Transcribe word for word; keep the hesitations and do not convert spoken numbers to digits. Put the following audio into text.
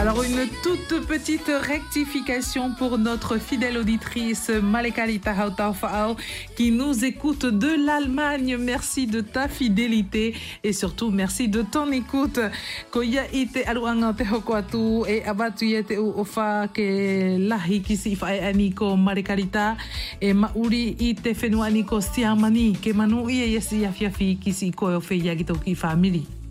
Alors, une toute petite rectification pour notre fidèle auditrice Malekalita Hautafao qui nous écoute de l'Allemagne. Merci de ta fidélité et surtout merci de ton écoute. Koya ite aluanga te hokoatu e abatu yete u ofa ke lahi kisi fa aniko Malekalita e mauri ite fenua aniko siamani ke manu ie yesi yafiafi kisi ko fe yagito ki family.